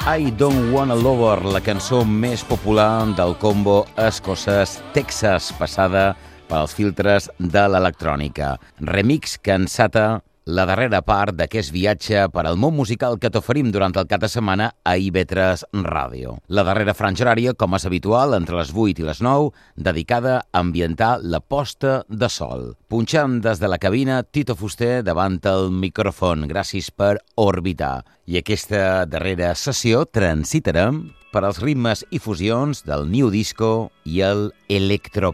I Don't Wanna Lover, la cançó més popular del combo escocès Texas, passada pels filtres de l'electrònica. Remix que enceta la darrera part d'aquest viatge per al món musical que t'oferim durant el cap de setmana a IB3 Ràdio. La darrera franja horària, com és habitual, entre les 8 i les 9, dedicada a ambientar la posta de sol. Punxant des de la cabina Tito Fuster davant el micròfon. Gràcies per orbitar. I aquesta darrera sessió transitarem per als ritmes i fusions del new disco i el electropop.